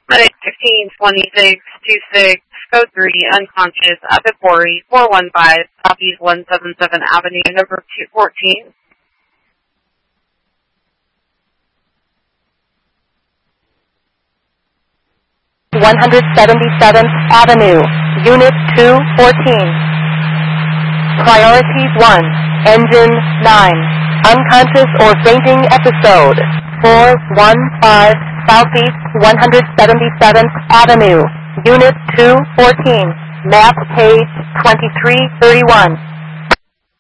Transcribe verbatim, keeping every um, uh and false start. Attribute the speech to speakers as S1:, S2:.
S1: Medic fifteen twenty-six twenty-six, code three, unconscious, up at Quarry, four one five, Southeast one seventy-seven Avenue, number two fourteen.
S2: one seventy-seventh Avenue, Unit two fourteen. Priorities one, Engine nine, unconscious or fainting episode, four one five, Southeast one seventy-seventh Avenue, Unit two fourteen, map page twenty-three thirty-one.